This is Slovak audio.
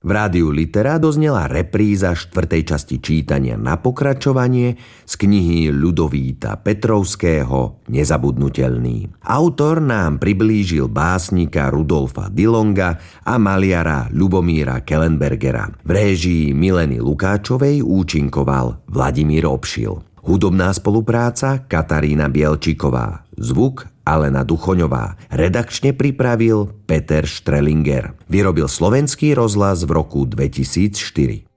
V rádiu Litera doznela repríza 4. časti čítania na pokračovanie z knihy Ľudovíta Petrovského Nezabudnutelný. Autor nám priblížil básnika Rudolfa Dillonga a maliara Ľubomíra Kellenbergera. V réžii Mileny Lukáčovej účinkoval Vladimír Obšil. Hudobná spolupráca Katarína Bielčiková. Zvuk Alena Duchoňová. Redakčne pripravil Peter Strelinger. Vyrobil Slovenský rozhlas v roku 2004.